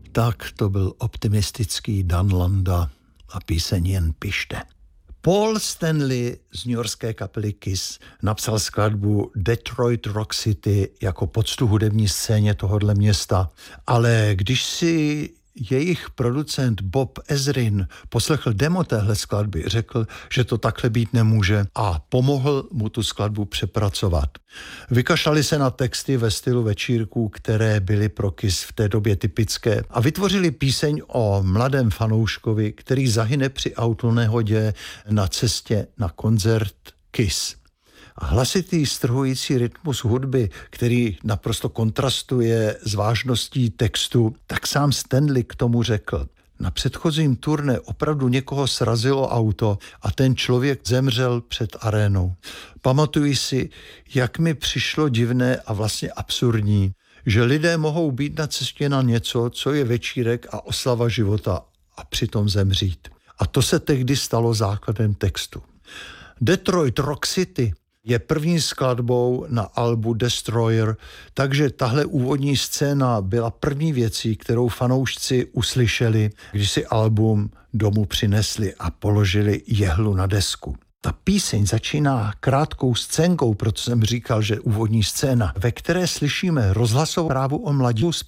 Tak to byl optimistický Dan Landa a píseň Jen pište. Paul Stanley z newyorské kapely Kiss napsal skladbu Detroit Rock City jako poctu hudební scéně tohohle města, ale když si jejich producent Bob Ezrin poslechl demo téhle skladby, řekl, že to takhle být nemůže a pomohl mu tu skladbu přepracovat. Vykašlali se na texty ve stylu večírků, které byly pro Kiss v té době typické a vytvořili píseň o mladém fanouškovi, který zahyne při autonehodě na cestě na koncert Kiss. A hlasitý strhující rytmus hudby, který naprosto kontrastuje s vážností textu, tak sám Stanley k tomu řekl: na předchozím turné opravdu někoho srazilo auto a ten člověk zemřel před arénou. Pamatuji si, jak mi přišlo divné a vlastně absurdní, že lidé mohou být na cestě na něco, co je večírek a oslava života a přitom zemřít. A to se tehdy stalo základem textu. Detroit Rock City je první skladbou na albu Destroyer, takže tahle úvodní scéna byla první věcí, kterou fanoušci uslyšeli, když si album domů přinesli a položili jehlu na desku. Ta píseň začíná krátkou scénkou, proto jsem říkal, že úvodní scéna, ve které slyšíme rozhlasovou zprávu o mladí